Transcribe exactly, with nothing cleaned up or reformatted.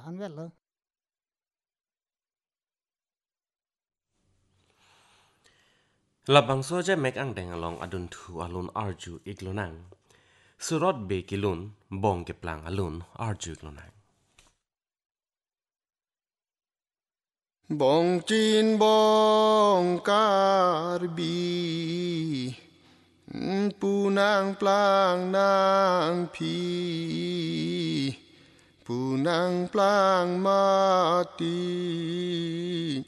han väl Labang soja mek ang deng along adun thu alun arju iglunang. Surot be kilun bong keplang alun arju iglunang. Bong chin bong karbi punang plang nang pi punang plang mati